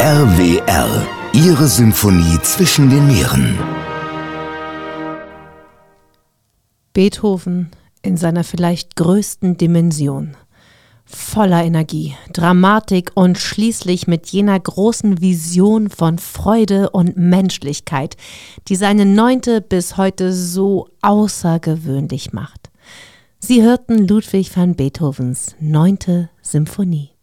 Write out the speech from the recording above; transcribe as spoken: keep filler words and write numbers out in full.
R W R, Ihre Symphonie zwischen den Meeren. Beethoven in seiner vielleicht größten Dimension. Voller Energie, Dramatik und schließlich mit jener großen Vision von Freude und Menschlichkeit, die seine Neunte bis heute so außergewöhnlich macht. Sie hörten Ludwig van Beethovens Neunte Symphonie.